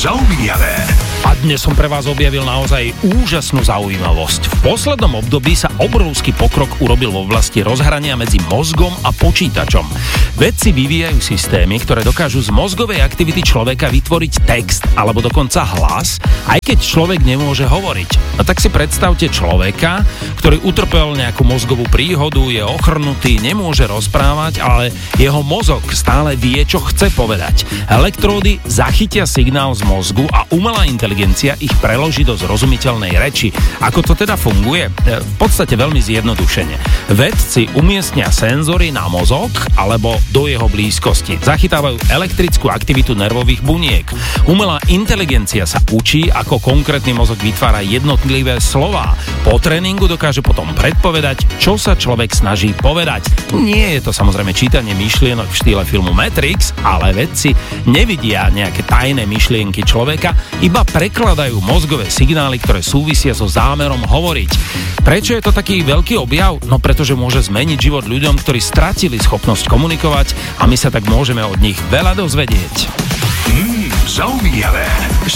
Zaujímavé. A dnes som pre vás objavil naozaj úžasnú zaujímavosť. V poslednom období sa obrovský pokrok urobil v oblasti rozhrania medzi mozgom a počítačom. Vedci vyvíjajú systémy, ktoré dokážu z mozgovej aktivity človeka vytvoriť text alebo dokonca hlas, aj keď človek nemôže hovoriť. No tak si predstavte človeka, ktorý utrpel nejakú mozgovú príhodu, je ochrnutý, nemôže rozprávať, ale jeho mozog stále vie, čo chce povedať. Elektródy zachytia signál z mozgu a umelá inteligencia ich preloží do zrozumiteľnej reči. Ako to teda funguje? V podstate veľmi zjednodušene. Vedci umiestnia senzory na mozog alebo do jeho blízkosti. Zachytávajú elektrickú aktivitu nervových buniek. Umelá inteligencia sa učí, ako konkrétny mozog vytvára jednotlivé slová. Po tréningu dokáže potom predpovedať, čo sa človek snaží povedať. Nie je to samozrejme čítanie myšlienok v štýle filmu Matrix, ale vedci nevidia nejaké tajné myšlienky človeka, iba prekladajú mozgové signály, ktoré súvisia so zámerom hovoriť. Prečo je to taký veľký objav? No pretože môže zmeniť život ľuďom, ktorí stratili schopnosť komunikovať a my sa tak môžeme od nich veľa dozvedieť. Zaujímavé.